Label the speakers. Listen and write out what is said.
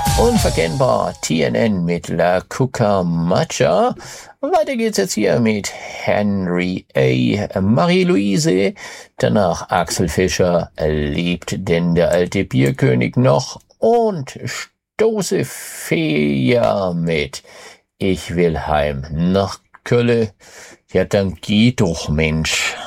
Speaker 1: Unverkennbar TNN mit La Cucaracha. Weiter geht's jetzt hier mit Henry A. Marie-Louise. Danach Axel Fischer, lebt denn der alte Bierkönig noch? Und Stoße Fea mit Ich will heim nach Kölle. Ja, dann geh doch, Mensch.